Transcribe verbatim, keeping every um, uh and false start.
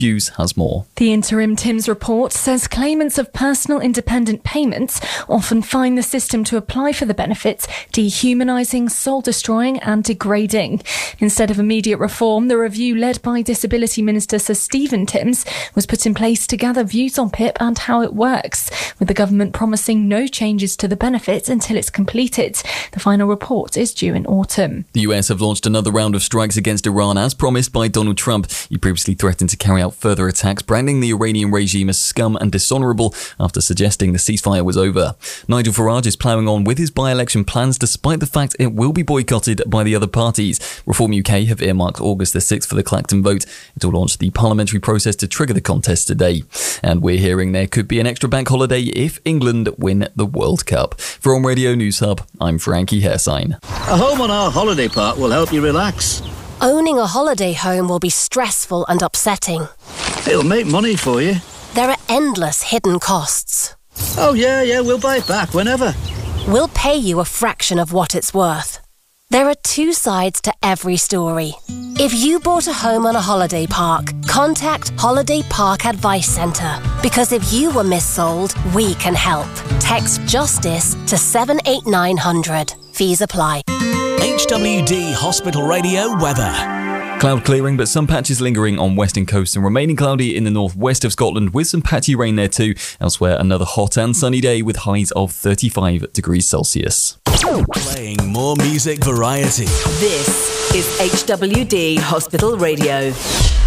Hughes has more. The interim Timms report says claimants of personal independent payments often find the system to apply for the benefits dehumanising, soul-destroying and degrading. Instead of immediate reform, the review led by Disability Minister Sir Stephen Timms was put in place to gather views on P I P and how it works, with the government promising no changes to the benefits until it's completed. The final report is due in autumn. The U S have launched another round of strikes against Iran as promised by Donald Trump. He previously threatened to carry out further attacks, branding the Iranian regime as scum and dishonourable after suggesting the ceasefire was over. Nigel Farage is ploughing on with his by-election plans despite the fact it will be boycotted by the other parties. Reform U K have earmarked August the sixth for the Clacton vote. It will launch the parliamentary process to trigger the contest today. And we're hearing there could be an extra bank holiday if England win the World Cup. For On Radio News Hub, I'm Frankie Hairsign. A home on our holiday park will help you relax. Owning a holiday home will be stressful and upsetting. It'll make money for you. There are endless hidden costs. Oh yeah, yeah, we'll buy it back whenever. We'll pay you a fraction of what it's worth. There are two sides to every story. If you bought a home on a holiday park, contact Holiday Park Advice Centre. Because if you were missold, we can help. Text JUSTICE to seven eight nine hundred. Fees apply. H W D Hospital Radio weather. Cloud clearing, but some patches lingering on western coast and remaining cloudy in the northwest of Scotland with some patchy rain there too. Elsewhere, another hot and sunny day with highs of thirty-five degrees Celsius. Playing more music variety. This is H W D Hospital Radio.